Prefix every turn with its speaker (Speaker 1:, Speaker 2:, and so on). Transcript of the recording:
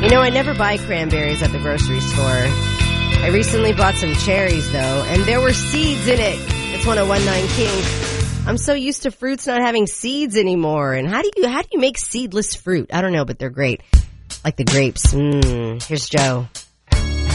Speaker 1: I never buy cranberries at the grocery store. I recently bought some cherries, though, and there were seeds in it. It's 101.9 King. I'm so used to fruits not having seeds anymore. And how do you make seedless fruit? I don't know, but they're great. Like the grapes. Here's Joe.